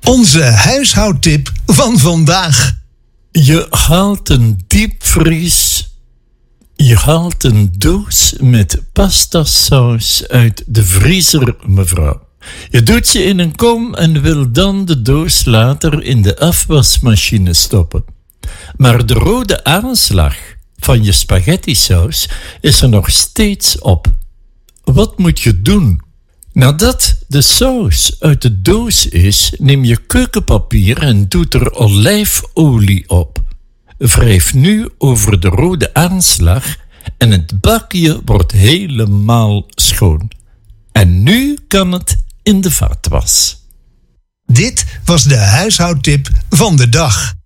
Onze huishoudtip van vandaag. Je haalt een diepvries. Je haalt een doos met pastasaus uit de vriezer, mevrouw. Je doet ze in een kom en wil dan de doos later in de afwasmachine stoppen. Maar de rode aanslag van je spaghettisaus is er nog steeds op. Wat moet je doen? Nadat de saus uit de doos is, neem je keukenpapier en doet er olijfolie op. Wrijf nu over de rode aanslag en het bakje wordt helemaal schoon. En nu kan het in de vaatwas. Dit was de huishoudtip van de dag.